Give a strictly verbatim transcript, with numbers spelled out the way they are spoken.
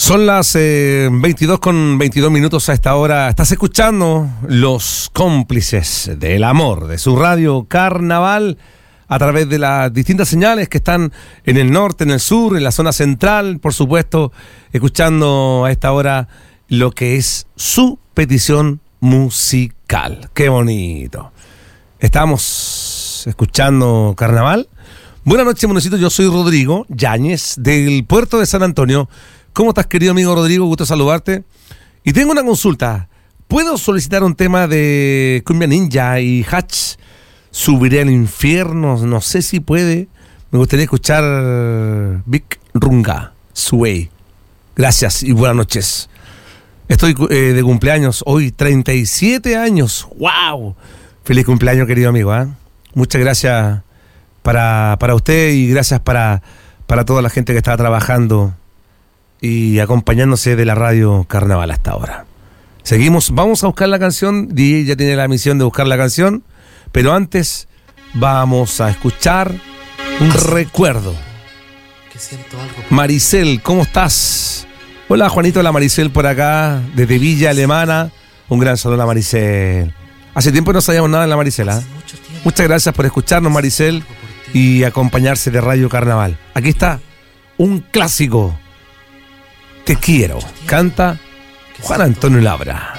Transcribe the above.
Son las eh, veintidós con veintidós minutos a esta hora. Estás escuchando Los Cómplices del Amor de su radio Carnaval a través de las distintas señales que están en el norte, en el sur, en la zona central, por supuesto, escuchando a esta hora lo que es su petición musical. ¡Qué bonito! Estamos escuchando Carnaval. Buenas noches, monecitos. Yo soy Rodrigo Yáñez del puerto de San Antonio. ¿Cómo estás, querido amigo Rodrigo? Gusto saludarte. Y tengo una consulta. ¿Puedo solicitar un tema de Cumbia Ninja y Hatch? Subiré al infierno. No sé si puede. Me gustaría escuchar Big Runga, Sway. Gracias y buenas noches. Estoy eh, de cumpleaños hoy, treinta y siete años. ¡Wow! Feliz cumpleaños, querido amigo, ¿eh? Muchas gracias para, para usted y gracias para, para toda la gente que está trabajando y acompañándose de la radio Carnaval hasta ahora. Seguimos, vamos a buscar la canción. D J ya tiene la misión de buscar la canción, pero antes vamos a escuchar un recuerdo. Que siento algo. Maricel, ¿cómo estás? Hola, Juanito, la Maricel por acá, desde Villa Alemana. Un gran saludo a la Maricel. Hace tiempo no sabíamos nada de la Maricel, ¿eh? Muchas gracias por escucharnos, Maricel, y acompañarse de Radio Carnaval. Aquí está un clásico. Te quiero. Canta Juan Antonio Labra.